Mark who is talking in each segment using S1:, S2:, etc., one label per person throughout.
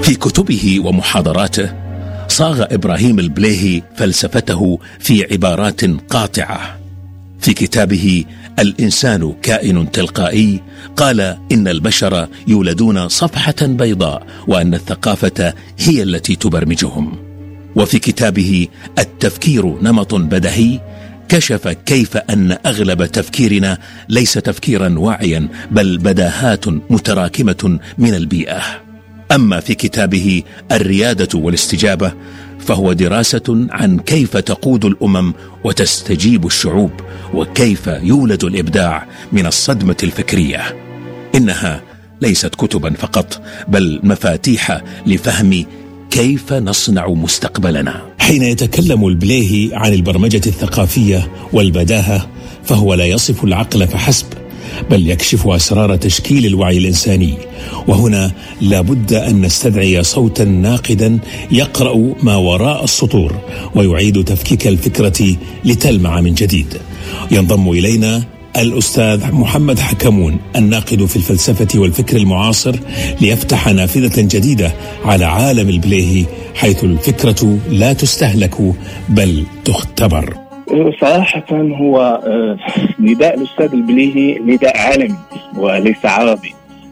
S1: في كتبه ومحاضراته صاغ إبراهيم البليهي فلسفته في عبارات قاطعة. في كتابه الإنسان كائن تلقائي قال إن البشر يولدون صفحة بيضاء وأن الثقافة هي التي تبرمجهم. وفي كتابه التفكير نمط بديهي كشف كيف أن أغلب تفكيرنا ليس تفكيرا واعيا بل بداهات متراكمة من البيئة. أما في كتابه الريادة والاستجابة فهو دراسة عن كيف تقود الأمم وتستجيب الشعوب وكيف يولد الإبداع من الصدمة الفكرية. إنها ليست كتبا فقط بل مفاتيح لفهم كيف نصنع مستقبلنا. حين يتكلم البليهي عن البرمجة الثقافية والبداهة فهو لا يصف العقل فحسب بل يكشف أسرار تشكيل الوعي الإنساني. وهنا لابد أن نستدعي صوتا ناقدا يقرأ ما وراء السطور ويعيد تفكيك الفكرة لتلمع من جديد. ينضم إلينا الأستاذ محمد حكمون الناقد في الفلسفة والفكر المعاصر ليفتح نافذة جديدة على عالم البليهي حيث الفكرة لا تستهلك بل تختبر.
S2: صراحة هو نداء الأستاذ البليهي نداء عالمي وليس عربي،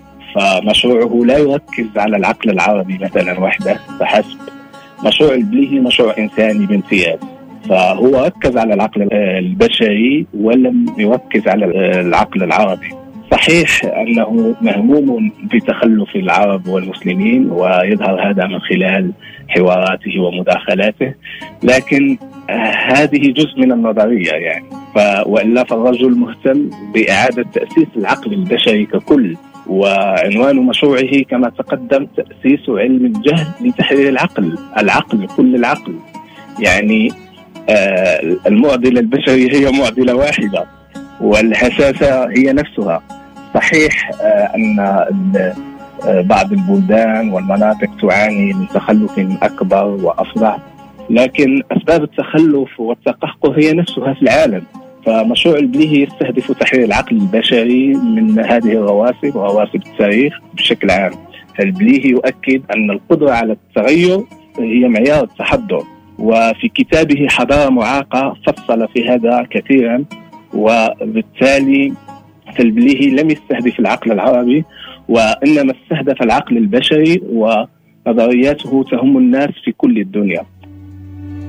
S2: فمشروعه لا يركز على العقل العربي مثلا وحده فحسب. مشروع البليهي مشروع إنساني بامتياز، فهو ركز على العقل البشري ولم يركز على العقل العربي. صحيح أنه مهموم بتخلف العرب والمسلمين ويظهر هذا من خلال حواراته ومداخلاته، لكن هذه جزء من النظرية يعني. وإلا فالرجل مهتم بإعادة تأسيس العقل البشري ككل، وعنوان مشروعه كما تقدم تأسيس علم الجهل لتحرير العقل كل العقل. يعني المعضلة البشرية هي معضلة واحدة والهشاشة هي نفسها. صحيح أن بعض البلدان والمناطق تعاني من تخلف أكبر وأفظع، لكن أسباب التخلف والتقهقر هي نفسها في العالم. فمشروع البليهي يستهدف تحرير العقل البشري من هذه الرواسب ورواسب التاريخ بشكل عام. البليهي يؤكد أن القدرة على التغير هي معيار التحضر، وفي كتابه حضارة معاقة فصل في هذا كثيرا. وبالتالي البليهي لم يستهدف العقل العربي وإنما استهدف العقل البشري، ونظرياته تهم الناس في كل الدنيا.